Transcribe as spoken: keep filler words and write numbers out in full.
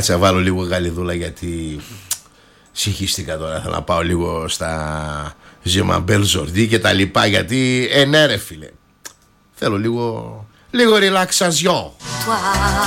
Κάτσε να βάλω λίγο γαλιδούλα γιατί συγχύστηκα τώρα. Θέλω να πάω λίγο στα Ζεμαμπέλ Ζορδί και τα λοιπά. Γιατί ε ναι ρε φίλε, θέλω λίγο, λίγο relaxation.